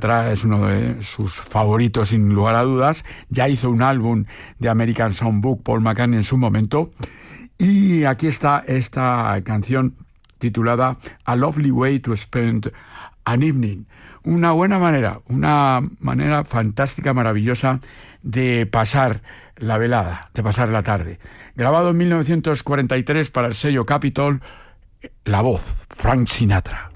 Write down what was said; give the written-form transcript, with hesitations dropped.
Sinatra es uno de sus favoritos sin lugar a dudas. Ya hizo un álbum de American Songbook Paul McCartney en su momento. Y aquí está esta canción titulada A Lovely Way to Spend an Evening. Una manera fantástica, maravillosa de pasar la velada, de pasar la tarde. Grabado en 1943 para el sello Capitol, la voz, Frank Sinatra.